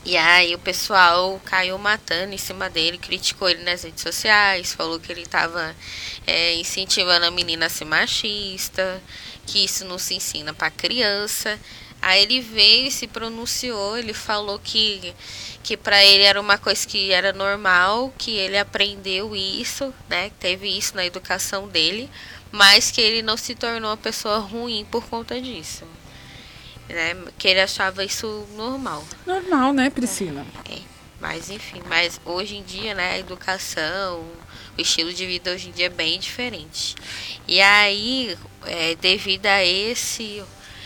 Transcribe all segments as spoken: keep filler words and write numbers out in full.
E aí o pessoal caiu matando em cima dele, criticou ele nas redes sociais, falou que ele estava é, incentivando a menina a ser machista, que isso não se ensina para criança. Aí ele veio e se pronunciou, ele falou que, que para ele era uma coisa que era normal, que ele aprendeu isso, né, teve isso na educação dele, mas que ele não se tornou uma pessoa ruim por conta disso. Né, que ele achava isso normal. Normal, né, Priscila? É, é, mas enfim, mas hoje em dia, né, a educação, o estilo de vida hoje em dia é bem diferente. E aí, é, devido a esse,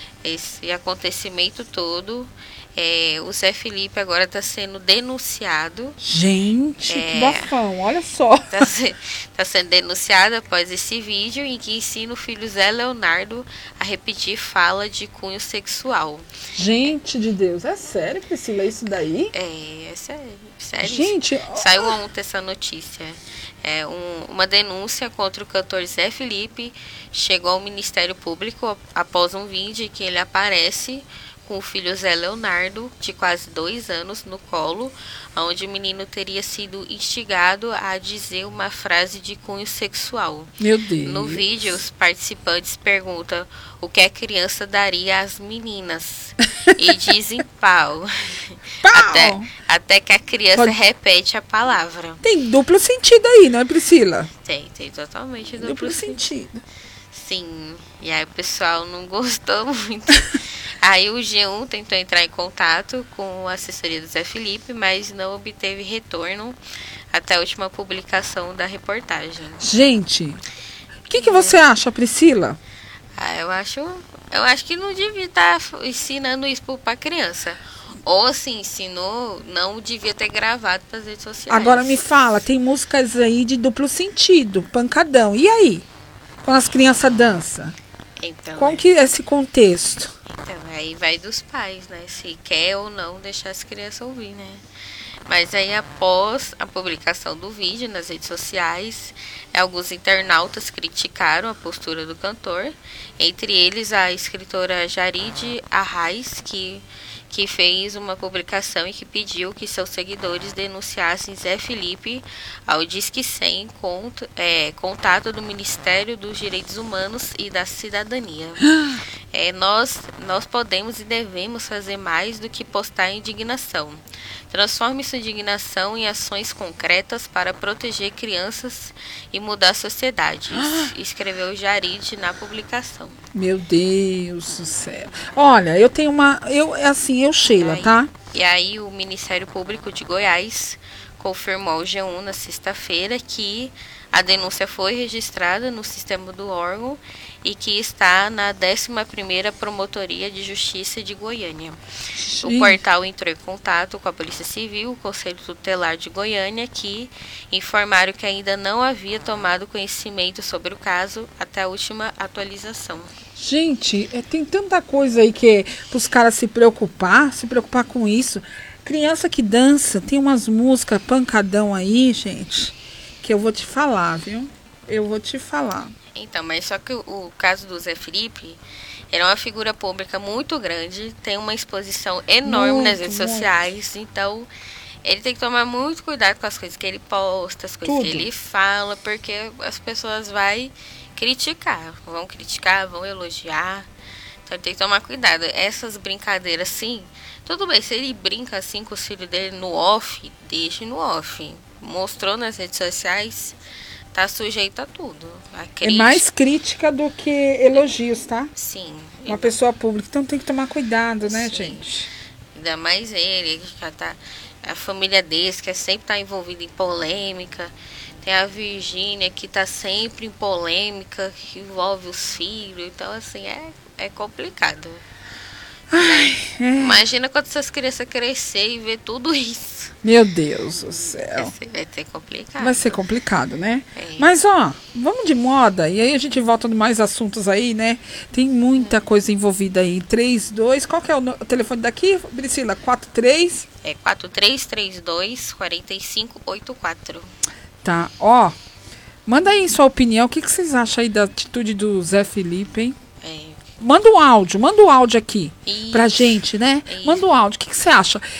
esse acontecimento todo, é, o Zé Felipe agora está sendo denunciado. Gente, é, que bafão, olha só. Está se, tá sendo denunciado após esse vídeo em que ensina o filho Zé Leonardo a repetir fala de cunho sexual. Gente de Deus, é sério, Priscila, isso daí? É, é sério. sério Gente, saiu ontem essa notícia. É, um, uma denúncia contra o cantor Zé Felipe chegou ao Ministério Público após um vídeo em que ele aparece com o filho Zé Leonardo, de quase dois anos, no colo, onde o menino teria sido instigado a dizer uma frase de cunho sexual. Meu Deus. No vídeo, os participantes perguntam o que a criança daria às meninas e dizem pau. Pau! Até, até que a criança Pode... repete a palavra. Tem duplo sentido aí, não é, Priscila? Tem, tem totalmente duplo, duplo sentido. sentido. Sim, e aí o pessoal não gostou muito. Aí o G um tentou entrar em contato com a assessoria do Zé Felipe, mas não obteve retorno até a última publicação da reportagem. Gente, o que, que você acha, Priscila? Ah, eu acho, eu acho que não devia estar ensinando isso para criança. Ou se ensinou, não devia ter gravado para as redes sociais. Agora me fala, tem músicas aí de duplo sentido, pancadão. E aí? Quando as crianças dançam? Então, Qual é. que é esse contexto? Então, aí vai dos pais, né? Se quer ou não deixar as crianças ouvir, né? Mas aí, após a publicação do vídeo nas redes sociais, alguns internautas criticaram a postura do cantor. Entre eles, a escritora Jaride Arraes, que, que fez uma publicação e que pediu que seus seguidores denunciassem Zé Felipe ao Disque cem, cont, é, contato do Ministério dos Direitos Humanos e da Cidadania. É, nós, nós podemos e devemos fazer mais do que postar indignação. Transforme sua indignação em ações concretas para proteger crianças e mudar a sociedade, escreveu Jaride na publicação. Meu Deus do céu. Olha, eu tenho uma... Eu, assim, eu, Sheila, aí, tá? E aí o Ministério Público de Goiás confirmou ao G um na sexta-feira que a denúncia foi registrada no sistema do órgão e que está na décima primeira Promotoria de Justiça de Goiânia. Sim. O portal entrou em contato com a Polícia Civil, o Conselho Tutelar de Goiânia, que informaram que ainda não havia tomado conhecimento sobre o caso até a última atualização. Gente, é, tem tanta coisa aí que é para os caras se preocupar, se preocupar com isso. Criança que dança, tem umas músicas pancadão aí, gente, que eu vou te falar, viu? Eu vou te falar. Então, mas só que o, o caso do Zé Felipe, ele é uma figura pública muito grande, tem uma exposição enorme muito, nas redes muito. sociais, então ele tem que tomar muito cuidado com as coisas que ele posta, as coisas Tudo. que ele fala, porque as pessoas vão criticar, vão criticar, vão elogiar, então ele tem que tomar cuidado. Essas brincadeiras, sim, tudo bem, se ele brinca assim com os filhos dele no off, deixe no off. Mostrou nas redes sociais, tá sujeito a tudo. A É mais crítica do que elogios, tá? Sim. Uma pessoa pública, então tem que tomar cuidado, né, Sim. gente? Ainda mais ele, que já tá, a família desse, que sempre tá envolvida em polêmica. Tem a Virgínia, que tá sempre em polêmica, que envolve os filhos. Então, assim, é, é complicado. Ai, é. Imagina quando essas crianças crescer e ver tudo isso. Meu Deus do céu. Vai ser, vai ser complicado. Vai ser complicado, né? É. Mas, ó, vamos de moda. E aí a gente volta de mais assuntos aí, né? Tem muita coisa envolvida aí. três, dois, qual que é o, no- o telefone daqui, Priscila? quatro três? É quatro três três dois, quatro cinco oito quatro. Tá, ó. Manda aí sua opinião. O que, que vocês acham aí da atitude do Zé Felipe, hein? É. Manda um áudio, manda um áudio aqui Isso. pra gente, né? Isso. Manda um áudio. O que, que você acha?